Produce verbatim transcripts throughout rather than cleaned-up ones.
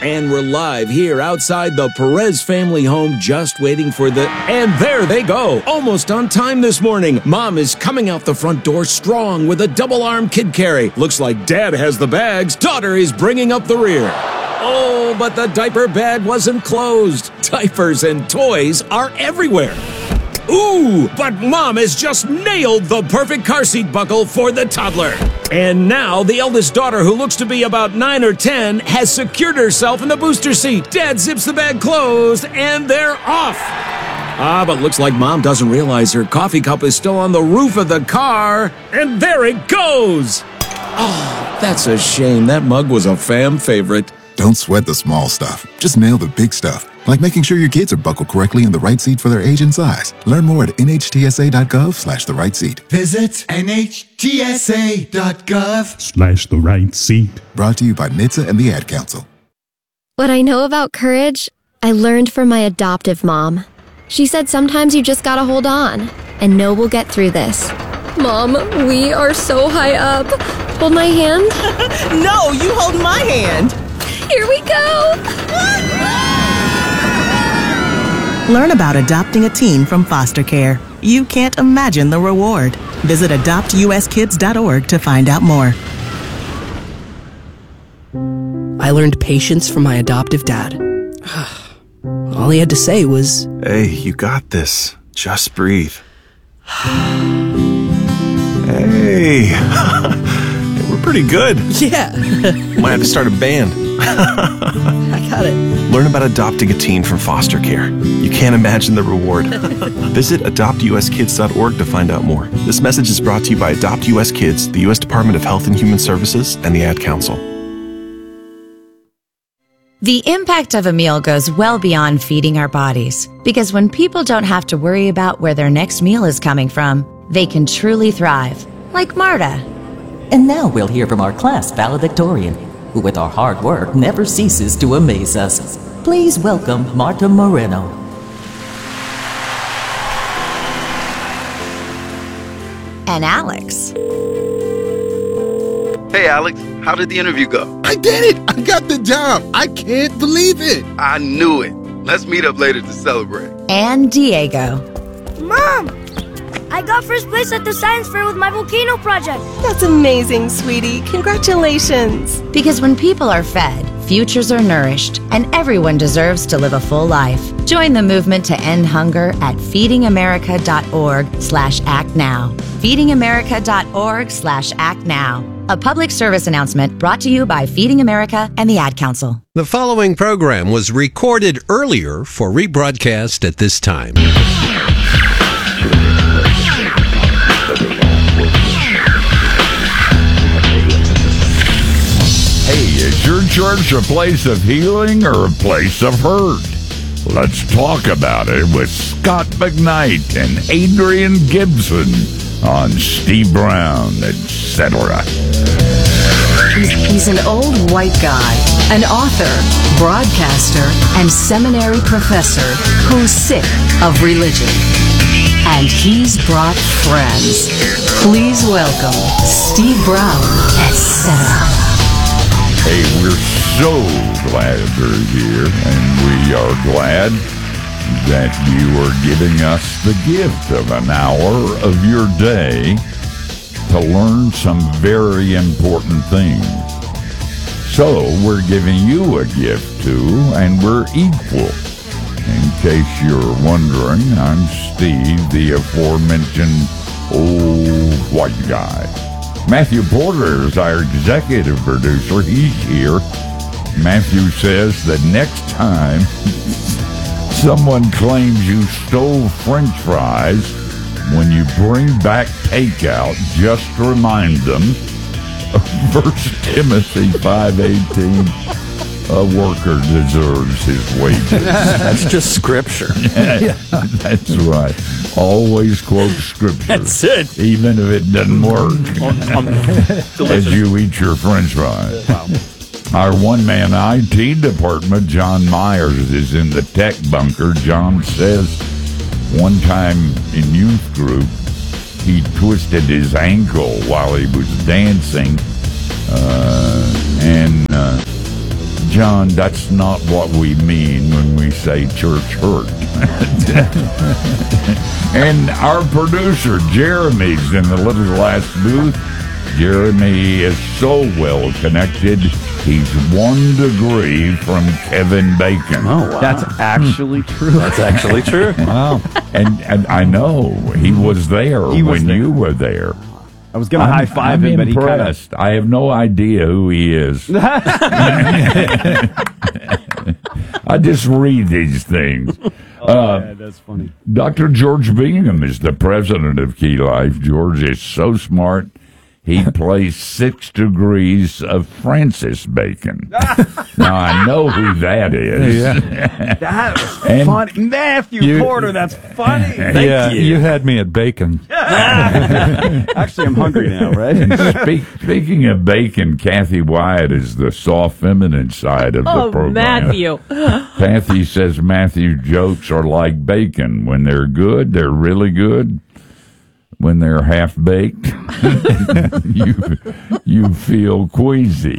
And we're live here outside the Perez family home, just waiting for the... And there they go, almost on time this morning. Mom is coming out the front door strong with a double-arm kid carry. Looks like Dad has the bags. Daughter is bringing up the rear. Oh, but the diaper bag wasn't closed. Diapers and toys are everywhere. Ooh, but Mom has just nailed the perfect car seat buckle for the toddler. And now the eldest daughter, who looks to be about nine or ten, has secured herself in the booster seat. Dad zips the bag closed, and they're off. Ah, but looks like Mom doesn't realize her coffee cup is still on the roof of the car. And there it goes. Oh, that's a shame. That mug was a fam favorite. Don't sweat the small stuff. Just nail the big stuff. Like making sure your kids are buckled correctly in the right seat for their age and size. Learn more at nhtsa.gov slash the right seat. Visit nhtsa.gov slash the right seat. Brought to you by N H T S A and the Ad Council. What I know about courage, I learned from my adoptive mom. She said sometimes you just gotta hold on and know we'll get through this. Mom, we are so high up. Hold my hand. No, you hold my hand. Here we go. Learn about adopting a teen from foster care. You can't imagine the reward. Visit adopt u s kids dot org to find out more. I learned patience from my adoptive dad. All he had to say was, "Hey, you got this. Just breathe." Hey, we're pretty good. Yeah. Might have to start a band. I got it. Learn about adopting a teen from foster care. You can't imagine the reward. Visit adopt u s kids dot org to find out more. This message is brought to you by Adopt U S Kids, the U S Department of Health and Human Services, and the Ad Council. The impact of a meal goes well beyond feeding our bodies, because when people don't have to worry about where their next meal is coming from, they can truly thrive, like Marta. And now we'll hear from our class valedictorian, who with our hard work never ceases to amaze us. Please welcome Marta Moreno. And Alex. Hey Alex, how did the interview go? I did it! I got the job! I can't believe it! I knew it. Let's meet up later to celebrate. And Diego. Mom! I got first place at the science fair with my volcano project. That's amazing, sweetie. Congratulations. Because when people are fed, futures are nourished, and everyone deserves to live a full life. Join the movement to end hunger at feedingamerica.org slash act now. feedingamerica.org slash act now. A public service announcement brought to you by Feeding America and the Ad Council. The following program was recorded earlier for rebroadcast at this time. Hey, is your church a place of healing or a place of hurt? Let's talk about it with Scott McKnight and Adrian Gibson on Steve Brown, et cetera. He's an old white guy, an author, broadcaster, and seminary professor who's sick of religion. And he's brought friends. Please welcome Steve Brown, et cetera. Hey, we're so glad you're here, and we are glad that you are giving us the gift of an hour of your day to learn some very important things. So we're giving you a gift too, and we're equal. In case you're wondering, I'm Steve, the aforementioned old white guy. Matthew Porter is our executive producer. He's here. Matthew says that next time someone claims you stole French fries, when you bring back takeout, just remind them of First Timothy five eighteen. A worker deserves his wages. That's just scripture. Yeah, that's right. Always quote scripture. That's it. Even if it doesn't work. As you eat your French fries. Wow. Our one-man I T department, John Myers, is in the tech bunker. John says one time in youth group, he twisted his ankle while he was dancing. Uh, and... Uh, John, that's not what we mean when we say church hurt. And our producer, Jeremy's in the little glass booth. Jeremy is so well connected, he's one degree from Kevin Bacon. Oh, wow. That's actually true. That's actually true. Wow. And, and I know, he was there He was when there. you were there. I was going to high five I'm him, but he kind of. impressed. I have no idea who he is. I just read these things. Oh, uh, man, that's funny. Doctor George Bingham is the president of Key Life. George is so smart, he plays six degrees of Francis Bacon. Now, I know who that is. Yeah. That was And funny. Matthew you- Porter, that's funny. Thank yeah, you. you had me at bacon. Actually, I'm hungry now, right? And speak, speaking of bacon, Kathy Wyatt is the soft feminine side of the Oh, program. Matthew. Kathy says Matthew's jokes are like bacon. When they're good, they're really good. When they're half baked, you you feel queasy.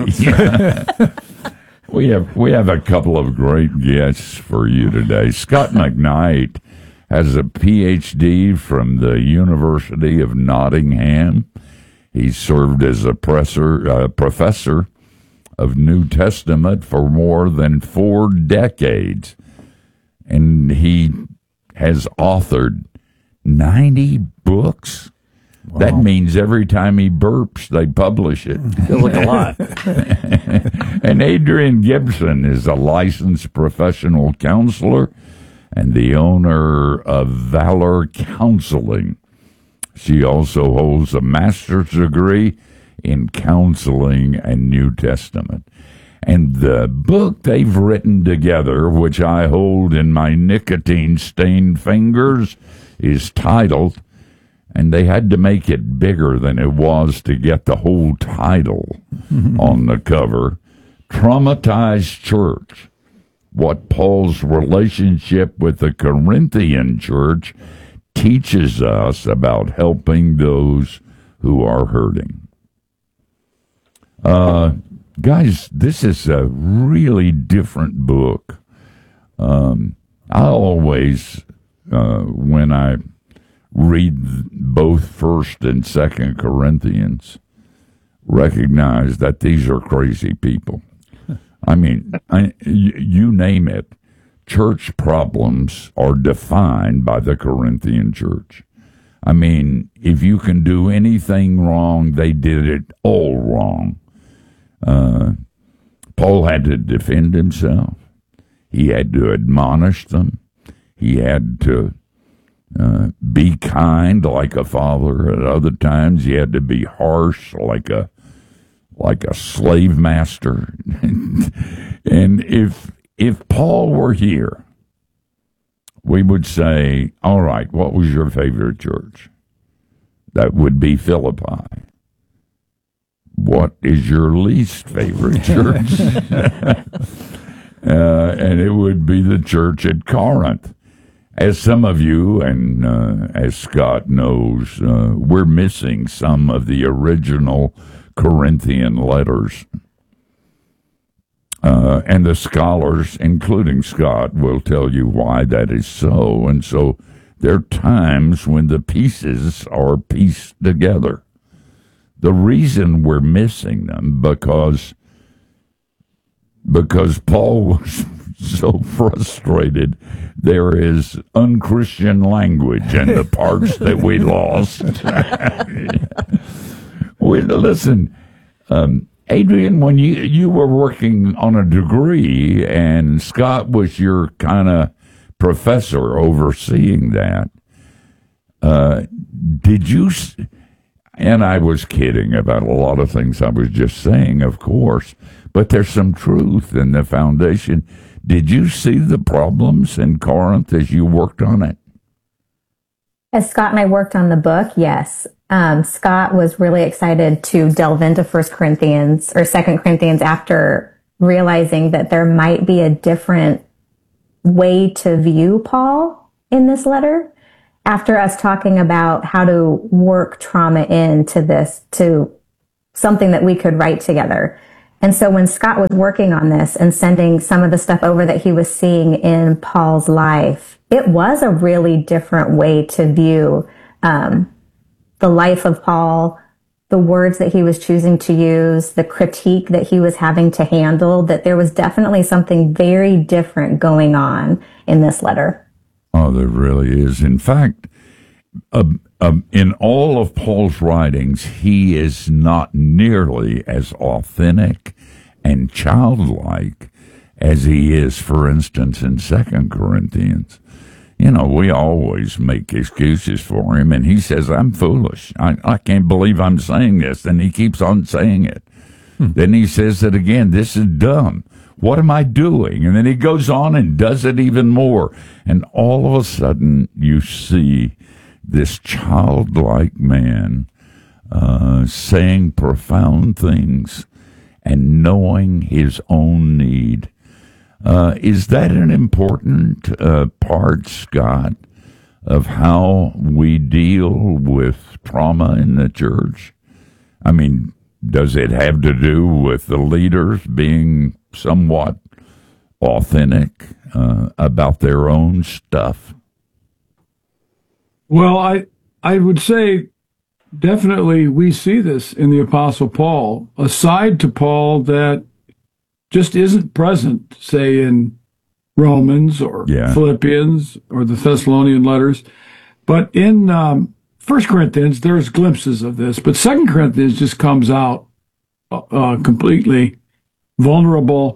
we have we have a couple of great guests for you today. Scott McKnight has a P H D from the University of Nottingham. He served as a presser, uh, professor of New Testament for more than four decades, and he has authored ninety books. Wow. That means every time he burps, they publish it. Feels like a lot. And Adrian Gibson is a licensed professional counselor and the owner of Valor Counseling. She also holds a master's degree in counseling and New Testament. And the book they've written together, which I hold in my nicotine-stained fingers, is titled, and they had to make it bigger than it was to get the whole title on the cover, Traumatized Church, What Paul's Relationship with the Corinthian Church Teaches Us About Helping Those Who Are Hurting. Uh, guys, this is a really different book. Um, I always... Uh, when I read both First and Second Corinthians, recognize that these are crazy people. I mean, I, you, you name it. Church problems are defined by the Corinthian church. I mean, if you can do anything wrong, they did it all wrong. Uh, Paul had to defend himself. He had to admonish them. He had to uh, be kind like a father. At other times, he had to be harsh like a like a slave master. And if if Paul were here, we would say, all right, what was your favorite church? That would be Philippi. What is your least favorite church? uh, and it would be the church at Corinth. As some of you, and uh, as Scott knows, uh, we're missing some of the original Corinthian letters. Uh, and the scholars, including Scott, will tell you why that is so. And so there are times when the pieces are pieced together. The reason we're missing them, because, because Paul was so frustrated, there is unchristian language in the parts that we lost. we, listen, um, Adrian, when you, you were working on a degree and Scott was your kind of professor overseeing that, uh, did you, and I was kidding about a lot of things I was just saying, of course, but there's some truth in the foundation. Did you see the problems in Corinth as you worked on it? As Scott and I worked on the book, yes. Um, Scott was really excited to delve into First Corinthians or Second Corinthians after realizing that there might be a different way to view Paul in this letter. After us talking about how to work trauma into this, to something that we could write together. And so when Scott was working on this and sending some of the stuff over that he was seeing in Paul's life, it was a really different way to view um, the life of Paul, the words that he was choosing to use, the critique that he was having to handle, that there was definitely something very different going on in this letter. Oh, there really is. In fact, uh, uh, in all of Paul's writings, he is not nearly as authentic and childlike as he is, for instance, in Second Corinthians. You know, we always make excuses for him, and he says, I'm foolish. I, I can't believe I'm saying this. And he keeps on saying it. Hmm. Then he says it again, this is dumb. What am I doing? And then he goes on and does it even more. And all of a sudden, you see this childlike man uh, saying profound things and knowing his own need. Uh, is that an important uh, part, Scott, of how we deal with trauma in the church? I mean, does it have to do with the leaders being somewhat authentic uh, about their own stuff? Well, I I would say definitely we see this in the Apostle Paul, a side to Paul that just isn't present, say, in Romans or yeah. Philippians or the Thessalonian letters. But in um, First Corinthians, there's glimpses of this. But Second Corinthians just comes out uh, completely vulnerable.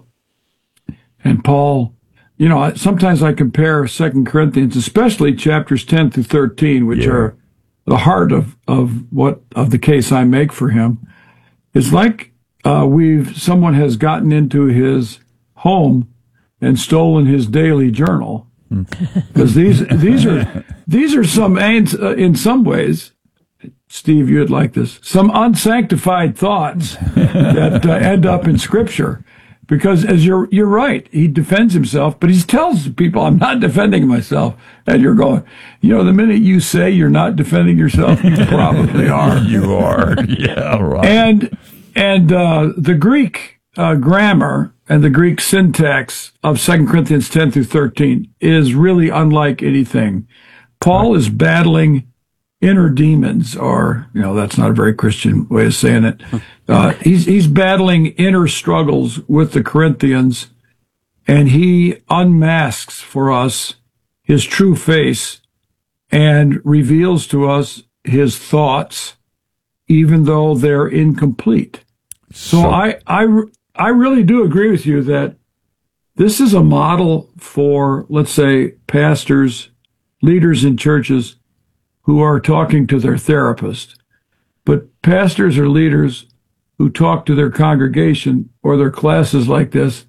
And Paul, you know, sometimes I compare Second Corinthians, especially chapters ten through thirteen, which yeah. are the heart of, of what of the case I make for him. It's like Uh, we've someone has gotten into his home and stolen his daily journal, because these these are these are some uh, in some ways, Steve, you'd like this, some unsanctified thoughts that uh, end up in Scripture. Because as you're you're right, he defends himself, but he tells people, "I'm not defending myself." And you're going, you know, the minute you say you're not defending yourself, you probably are. You are, yeah, right. And And uh, the Greek uh, grammar and the Greek syntax of Second Corinthians ten through thirteen is really unlike anything. Paul is battling inner demons, or, you know, that's not a very Christian way of saying it. Uh, he's, he's battling inner struggles with the Corinthians, and he unmasks for us his true face and reveals to us his thoughts, even though they're incomplete. So, so I, I, I really do agree with you that this is a model for, let's say, pastors, leaders in churches who are talking to their therapist. But pastors or leaders who talk to their congregation or their classes like this,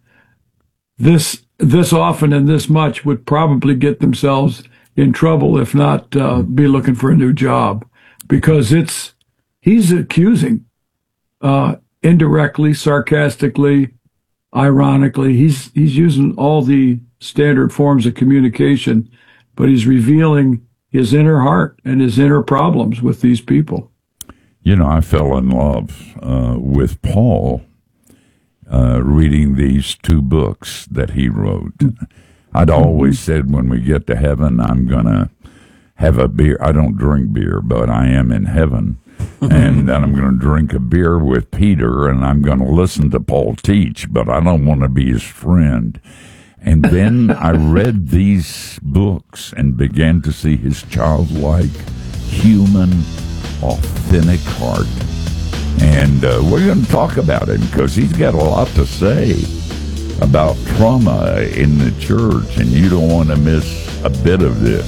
this, this often and this much would probably get themselves in trouble, if not uh, be looking for a new job, because it's, he's accusing, uh, indirectly, sarcastically, ironically. He's he's using all the standard forms of communication, but he's revealing his inner heart and his inner problems with these people. You know, I fell in love uh, with Paul uh, reading these two books that he wrote. I'd always said when we get to heaven, I'm going to have a beer. I don't drink beer, but I am in heaven. And then I'm going to drink a beer with Peter, and I'm going to listen to Paul teach, but I don't want to be his friend. And then I read these books and began to see his childlike, human, authentic heart. And uh, we're going to talk about him because he's got a lot to say about trauma in the church, and you don't want to miss a bit of this.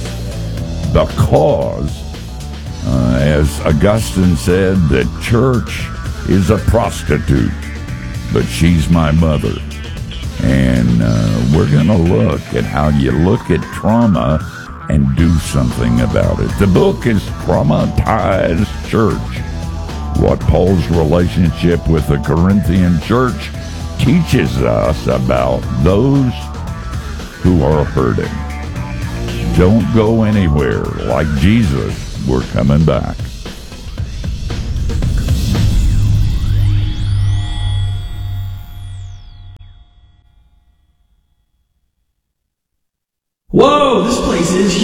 Because Uh, as Augustine said, the church is a prostitute, but she's my mother. And uh, we're going to look at how you look at trauma and do something about it. The book is Traumatized Church, what Paul's relationship with the Corinthian church teaches us about those who are hurting. Don't go anywhere. Like Jesus, we're coming back. Whoa, this place is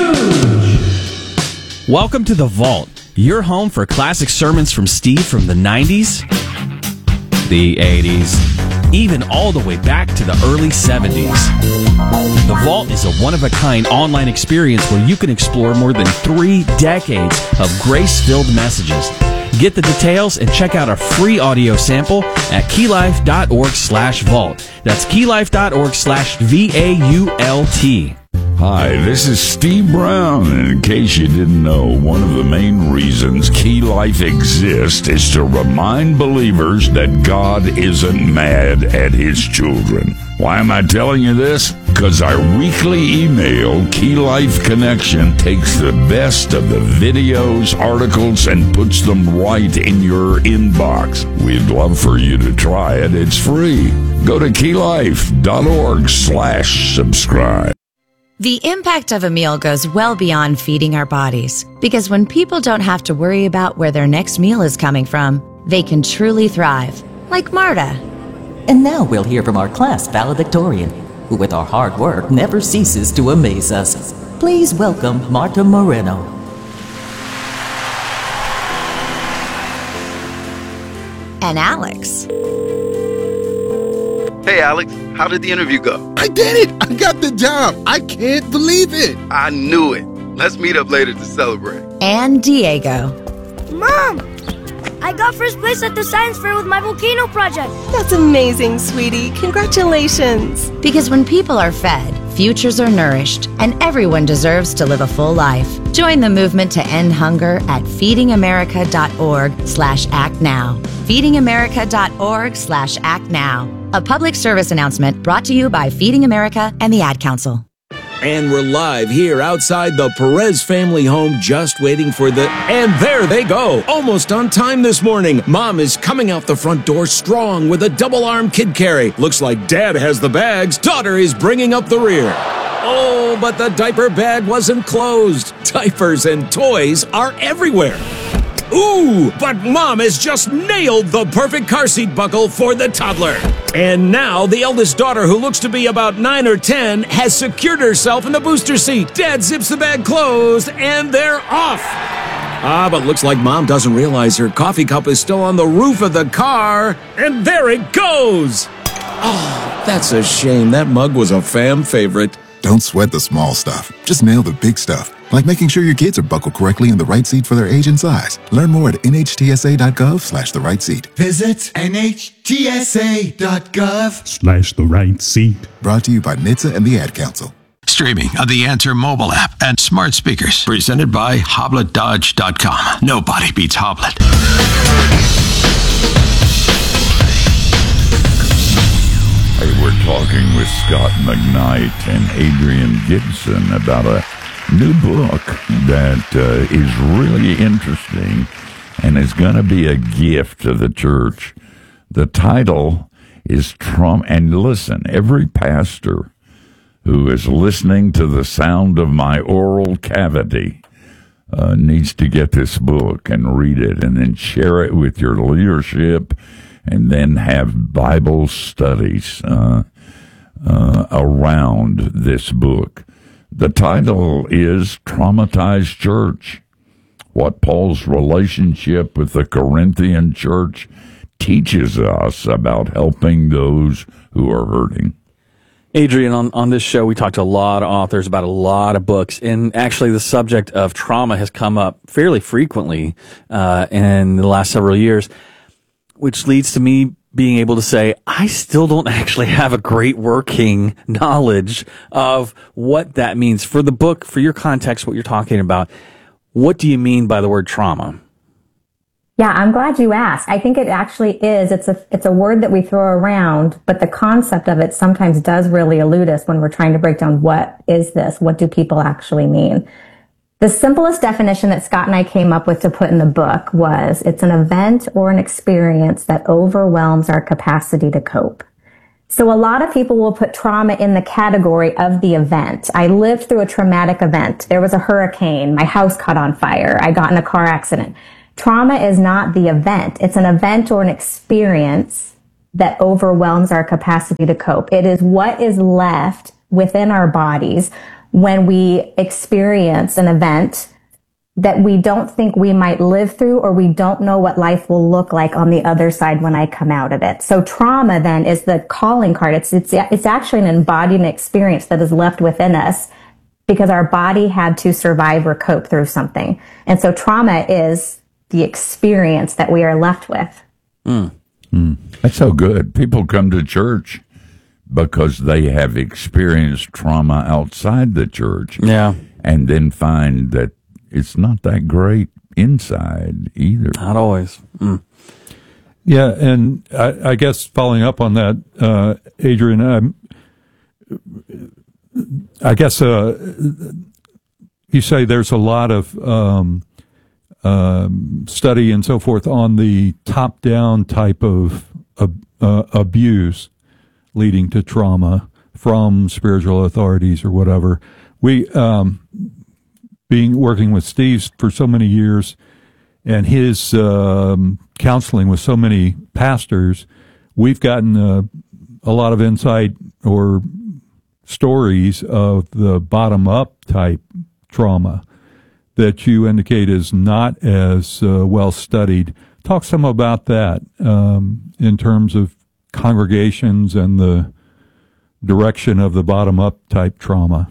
huge! Welcome to The Vault, your home for classic sermons from Steve from the nineties, the eighties, even all the way back to the early seventies. The Vault is a one-of-a-kind online experience where you can explore more than three decades of grace-filled messages. Get the details and check out a free audio sample at keylife.org slash vault. That's keylife.org slash V A U L T. Hi, this is Steve Brown, and in case you didn't know, one of the main reasons Key Life exists is to remind believers that God isn't mad at His children. Why am I telling you this? Because our weekly email, Key Life Connection, takes the best of the videos, articles, and puts them right in your inbox. We'd love for you to try it. It's free. Go to keylife.org slash subscribe. The impact of a meal goes well beyond feeding our bodies, because when people don't have to worry about where their next meal is coming from, they can truly thrive, like Marta. And now we'll hear from our class valedictorian, who with our hard work never ceases to amaze us. Please welcome Marta Moreno. And Alex. Hey, Alex, how did the interview go? I did it! I got the job! I can't believe it! I knew it. Let's meet up later to celebrate. And Diego. Mom! I got first place at the science fair with my volcano project. That's amazing, sweetie. Congratulations. Because when people are fed, futures are nourished, and everyone deserves to live a full life. Join the movement to end hunger at feedingamerica.org slash act now. feedingamerica.org slash act now. A public service announcement brought to you by Feeding America and the Ad Council. And we're live here outside the Perez family home, just waiting for the... And there they go! Almost on time this morning. Mom is coming out the front door strong with a double-arm kid carry. Looks like Dad has the bags. Daughter is bringing up the rear. Oh, but the diaper bag wasn't closed. Diapers and toys are everywhere. Ooh, but Mom has just nailed the perfect car seat buckle for the toddler. And now the eldest daughter, who looks to be about nine or ten, has secured herself in the booster seat. Dad zips the bag closed, and they're off. Ah, but looks like Mom doesn't realize her coffee cup is still on the roof of the car. And there it goes. Oh, that's a shame. That mug was a fam favorite. Don't sweat the small stuff. Just nail the big stuff, like making sure your kids are buckled correctly in the right seat for their age and size. Learn more at nhtsa.gov slash the right seat. Visit nhtsa.gov slash the right seat. Brought to you by N H T S A and the Ad Council. Streaming on the Answer mobile app and smart speakers. Presented by Hoblet Dodge dot com. Nobody beats Hoblet. Hey, we're talking with Scott McKnight and Adrian Gibson about a new book that uh, is really interesting and is going to be a gift to the church. The title is Trauma. And listen, every pastor who is listening to the sound of my oral cavity uh, needs to get this book and read it and then share it with your leadership, and then have Bible studies uh, uh, around this book. The title is Traumatized Church, What Paul's Relationship with the Corinthian Church Teaches Us About Helping Those Who Are Hurting. Adrian, on, on this show, we talked to a lot of authors about a lot of books, and actually the subject of trauma has come up fairly frequently uh, in the last several years, which leads to me being able to say, I still don't actually have a great working knowledge of what that means. For the book, for your context, what you're talking about, what do you mean by the word trauma? Yeah, I'm glad you asked. I think it actually is. It's a, it's a word that we throw around, but the concept of it sometimes does really elude us when we're trying to break down what is this? What do people actually mean? The simplest definition that Scott and I came up with to put in the book was, it's an event or an experience that overwhelms our capacity to cope. So a lot of people will put trauma in the category of the event. I lived through a traumatic event. There was a hurricane. My house caught on fire. I got in a car accident. Trauma is not the event. It's an event or an experience that overwhelms our capacity to cope. It is what is left within our bodies when we experience an event that we don't think we might live through, or we don't know what life will look like on the other side when I come out of it. So trauma then is the calling card. It's, it's, it's actually an embodied experience that is left within us because our body had to survive or cope through something. And so trauma is the experience that we are left with. Mm. Mm. That's so good. People come to church because they have experienced trauma outside the church. Yeah. And then find that it's not that great inside either. Not always. Mm. Yeah, and I, I guess following up on that, uh, Adrian, um, I guess uh, you say there's a lot of um, um, study and so forth on the top-down type of uh, uh, abuse leading to trauma from spiritual authorities or whatever. We um, being working with Steve for so many years, and his um, counseling with so many pastors, we've gotten uh, a lot of insight or stories of the bottom-up type trauma that you indicate is not as uh, well studied. Talk some about that um, in terms of congregations and the direction of the bottom-up type trauma.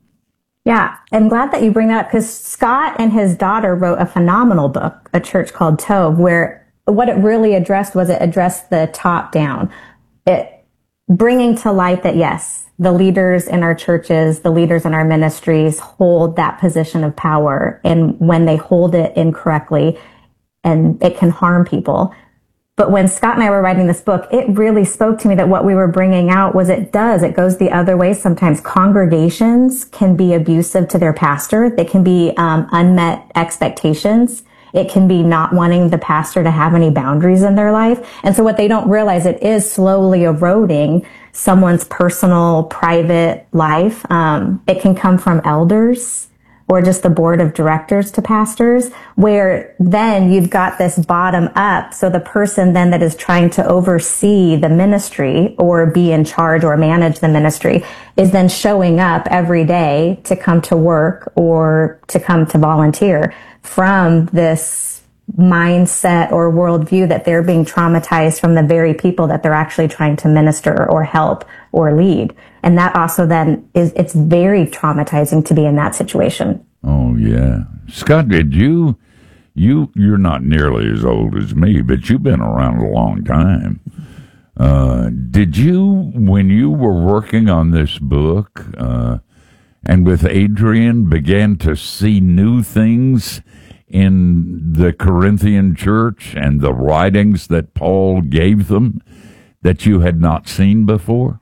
Yeah, I'm glad that you bring that up because Scott and his daughter wrote a phenomenal book, A Church Called Tove, where what it really addressed was it addressed the top down. It bringing to light that, yes, the leaders in our churches, the leaders in our ministries hold that position of power. And when they hold it incorrectly, and it can harm people. But when Scott and I were writing this book, it really spoke to me that what we were bringing out was it does, it goes the other way. Sometimes congregations can be abusive to their pastor. They can be um, unmet expectations. It can be not wanting the pastor to have any boundaries in their life. And so what they don't realize, it is slowly eroding someone's personal, private life. Um, it can come from elders or just the board of directors to pastors, where then you've got this bottom up. So the person then that is trying to oversee the ministry or be in charge or manage the ministry is then showing up every day to come to work or to come to volunteer from this mindset or worldview that they're being traumatized from the very people that they're actually trying to minister or help or lead. And that also then is, it's very traumatizing to be in that situation. Oh, yeah. Scott, did you, you, you're not nearly as old as me, but you've been around a long time. Uh, did you, when you were working on this book, uh, and with Adrian, began to see new things in the Corinthian church and the writings that Paul gave them that you had not seen before?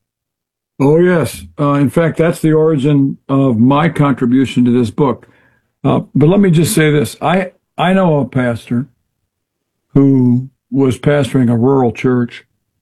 Oh, yes. Uh, in fact, that's the origin of my contribution to this book. Uh, but let me just say this. I, I know a pastor who was pastoring a rural church,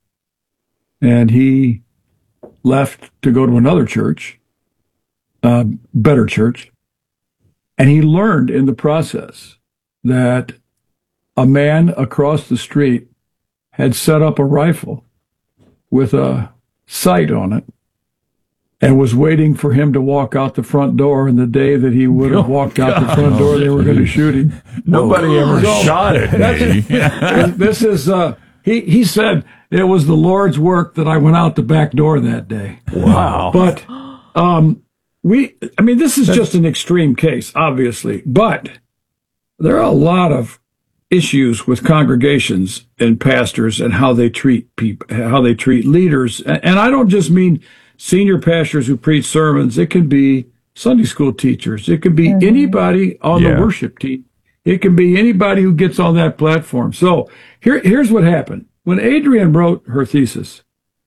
and he left to go to another church, a better church, and he learned in the process that a man across the street had set up a rifle with a sight on it and was waiting for him to walk out the front door. And the day that he would have oh, walked God. out the front door, they were going to shoot him. Nobody oh, ever so, shot at me. This is, uh, he, he said, it was the Lord's work that I went out the back door that day. Wow. But, um, we, I mean, this is just an extreme case, obviously, but there are a lot of issues with congregations and pastors and how they treat people, how they treat leaders. And I don't just mean senior pastors who preach sermons. It can be Sunday school teachers. It can be mm-hmm. anybody on yeah. the worship team. It can be anybody who gets on that platform. So here, here's what happened. When Adrian wrote her thesis,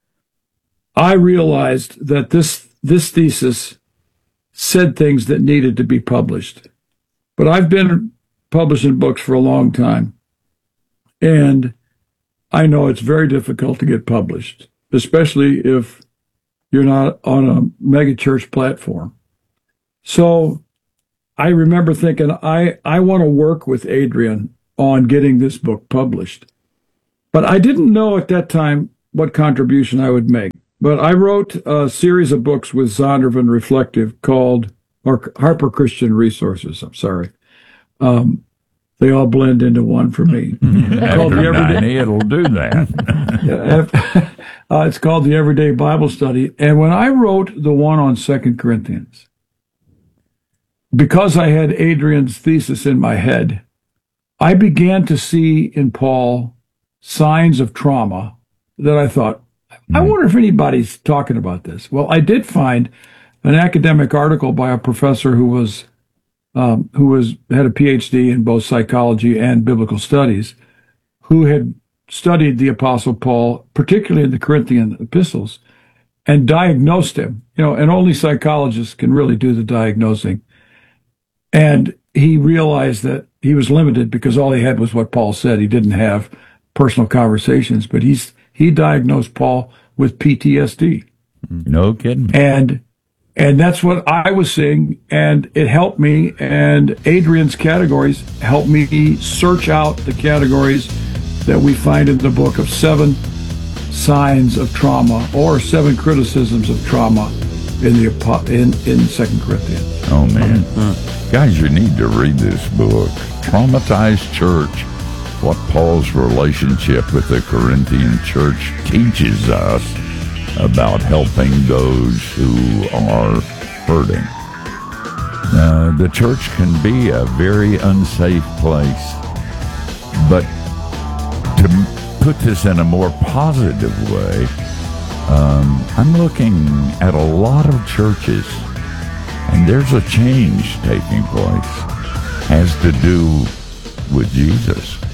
I realized that this, this thesis said things that needed to be published. But I've been publishing books for a long time, and I know it's very difficult to get published, especially if you're not on a mega church platform. So I remember thinking, I, I want to work with Adrian on getting this book published. But I didn't know at that time what contribution I would make. But I wrote a series of books with Zondervan Reflective called, or Harper Christian Resources, I'm sorry. Um, they all blend into one for me. After ninety, it'll do that. Yeah, uh, it's called the Everyday Bible Study. And when I wrote the one on Second Corinthians, because I had Adrian's thesis in my head, I began to see in Paul signs of trauma that I thought, I wonder if anybody's talking about this. Well, I did find an academic article by a professor who was um, who was had a P H D in both psychology and biblical studies, who had studied the Apostle Paul, particularly in the Corinthian epistles, and diagnosed him. You know, and only psychologists can really do the diagnosing. And he realized that he was limited because all he had was what Paul said. He didn't have personal conversations, but he's he diagnosed Paul with P T S D. No kidding. And and that's what I was seeing, and it helped me. And Adrian's categories helped me search out the categories that we find in the book of seven signs of trauma or seven criticisms of trauma in the in in Second Corinthians. Oh man, mm-hmm. Guys, you need to read this book, Traumatized Church. What Paul's relationship with the Corinthian church teaches us about helping those who are hurting. Uh, the church can be a very unsafe place, but to put this in a more positive way, um, I'm looking at a lot of churches, and there's a change taking place. Has to do with Jesus.